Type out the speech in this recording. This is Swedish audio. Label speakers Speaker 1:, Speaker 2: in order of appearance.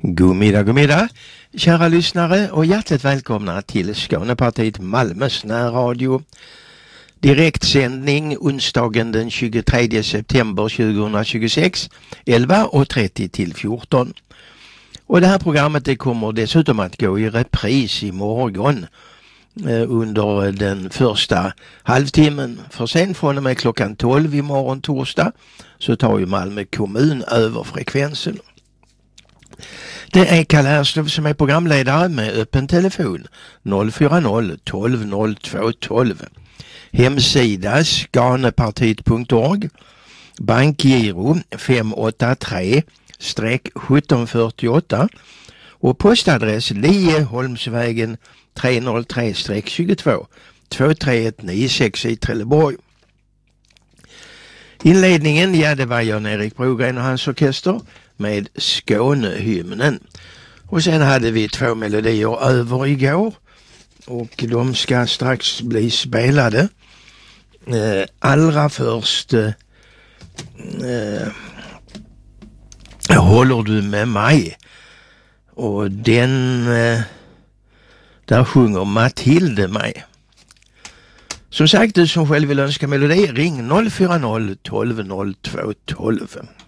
Speaker 1: God middag, kära lyssnare och hjärtligt välkomna till Skånepartiet Malmös närradio. Direktsändning onsdagen den 23 september 2026, 11:30 till 14. Och det här programmet det kommer dessutom att gå i repris imorgon under den första halvtimmen. För sen från och med klockan 12 imorgon torsdag så tar ju Malmö kommun över frekvensen. Det är Kalle Erslöv som är programledare med öppen telefon 040 12 02 12. Hemsida skanepartiet.org, bankgiro 583-1748 och postadress Lieholmsvägen 303-22 23196 i Trelleborg. Inledningen, ja, det var Jan-Erik Brogren och hans orkester med Skånehymnen. Och sen hade vi 2 melodier över igår och de ska strax bli spelade. Allra först Håller du med mig? Och den där sjunger Matilde mig. Som sagt, du som själv vill önska melodi, ring 040 12 02 12.